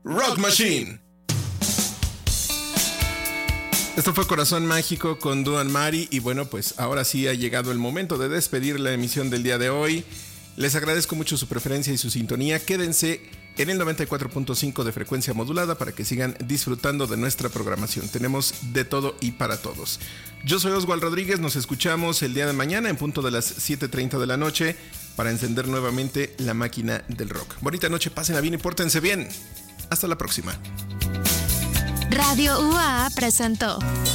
Rock Machine. Esto fue Corazón Mágico con Duan Mari y bueno, pues ahora sí ha llegado el momento de despedir la emisión del día de hoy. Les agradezco mucho su preferencia y su sintonía. Quédense en el 94.5 de frecuencia modulada para que sigan disfrutando de nuestra programación. Tenemos de todo y para todos. Yo soy Oswald Rodríguez, nos escuchamos el día de mañana en punto de las 7:30 de la noche para encender nuevamente la máquina del rock. Bonita noche, pásenla bien y pórtense bien. Hasta la próxima. Radio UA presentó